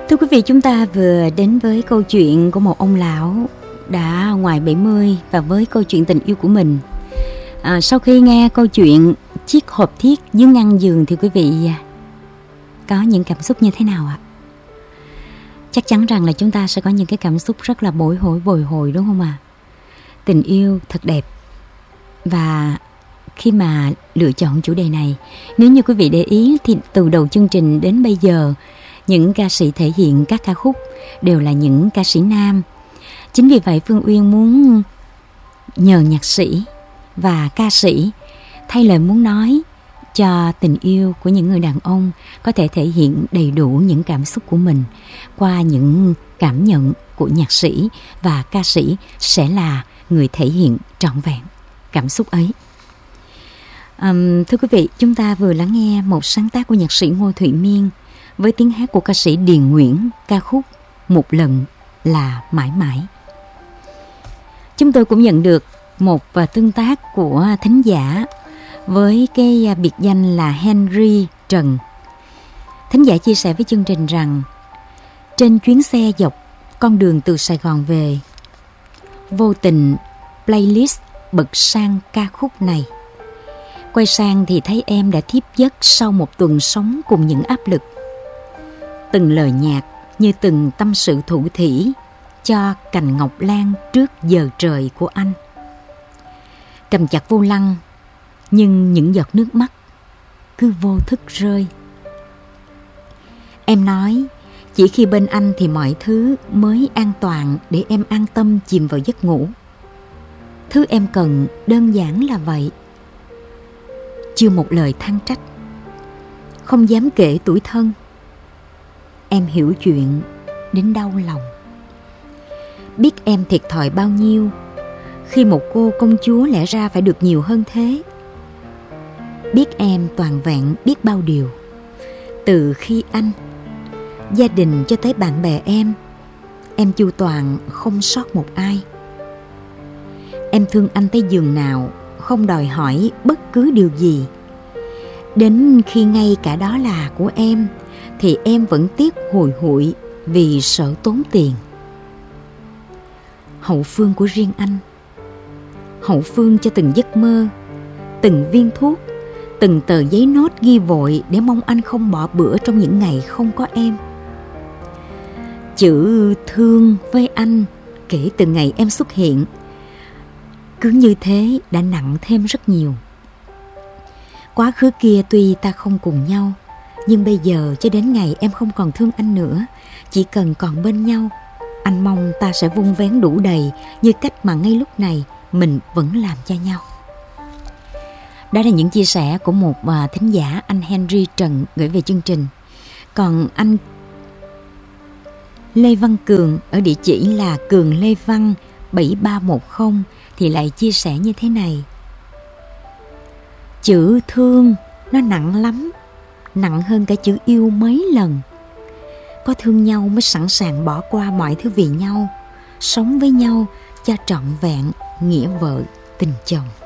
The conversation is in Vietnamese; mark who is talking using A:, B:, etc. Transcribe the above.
A: Thưa quý vị, chúng ta vừa đến với câu chuyện của một ông lão đã ngoài 70 và với câu chuyện tình yêu của mình. Sau khi nghe câu chuyện chiếc hộp thiết dưới ngăn giường thì quý vị có những cảm xúc như thế nào ạ? Chắc chắn rằng là chúng ta sẽ có những cái cảm xúc rất là bồi hồi đúng không ạ? Tình yêu thật đẹp. Và khi mà lựa chọn chủ đề này, nếu như quý vị để ý thì từ đầu chương trình đến bây giờ, những ca sĩ thể hiện các ca khúc đều là những ca sĩ nam. Chính vì vậy Phương Uyên muốn nhờ nhạc sĩ và ca sĩ thay lời muốn nói cho tình yêu của những người đàn ông có thể thể hiện đầy đủ những cảm xúc của mình qua những cảm nhận của nhạc sĩ, và ca sĩ sẽ là người thể hiện trọn vẹn cảm xúc ấy. Thưa quý vị, chúng ta vừa lắng nghe một sáng tác của nhạc sĩ Ngô Thụy Miên với tiếng hát của ca sĩ Điền Nguyễn, ca khúc Một Lần Là Mãi Mãi. Chúng tôi cũng nhận được một tương tác của thính giả với cái biệt danh là Henry Trần. Thính giả chia sẻ với chương trình rằng trên chuyến xe dọc con đường từ Sài Gòn về, vô tình playlist bật sang ca khúc này. Quay sang thì thấy em đã thiếp giấc sau một tuần sống cùng những áp lực. Từng lời nhạc như từng tâm sự thủ thỉ cho cành ngọc lan trước giờ trời của anh. Cầm chặt vô lăng, nhưng những giọt nước mắt cứ vô thức rơi. Em nói chỉ khi bên anh thì mọi thứ mới an toàn để em an tâm chìm vào giấc ngủ. Thứ em cần đơn giản là vậy. Chưa một lời than trách, không dám kể tủi thân. Em hiểu chuyện đến đau lòng. Biết em thiệt thòi bao nhiêu khi một cô công chúa lẽ ra phải được nhiều hơn thế. Biết em toàn vẹn biết bao điều, từ khi anh, gia đình cho tới bạn bè em chu toàn không sót một ai. Em thương anh tới giường nào, không đòi hỏi bất cứ điều gì. Đến khi ngay cả đó là của em thì em vẫn tiếc hùi hụi vì sợ tốn tiền. Hậu phương của riêng anh, hậu phương cho từng giấc mơ, từng viên thuốc, từng tờ giấy nốt ghi vội để mong anh không bỏ bữa trong những ngày không có em. Chữ thương với anh kể từ ngày em xuất hiện cứ như thế đã nặng thêm rất nhiều. Quá khứ kia tuy ta không cùng nhau, nhưng bây giờ cho đến ngày em không còn thương anh nữa, chỉ cần còn bên nhau, anh mong ta sẽ vun vén đủ đầy như cách mà ngay lúc này mình vẫn làm cho nhau. Đó là những chia sẻ của một thính giả, anh Henry Trần gửi về chương trình. Còn anh Lê Văn Cường ở địa chỉ là Cường Lê Văn 7310 thì lại chia sẻ như thế này. Chữ thương nó nặng lắm, nặng hơn cả chữ yêu mấy lần. Có thương nhau mới sẵn sàng bỏ qua mọi thứ vì nhau, sống với nhau cho trọn vẹn nghĩa vợ tình chồng.